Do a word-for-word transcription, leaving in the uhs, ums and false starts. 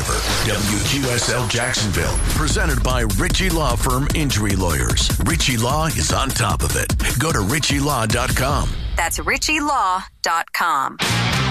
Driver. W Q S L Jacksonville. Presented by Ritchie Law Firm Injury Lawyers. Ritchie Law is on top of it. Go to ritchie law dot com. That's ritchie law dot com.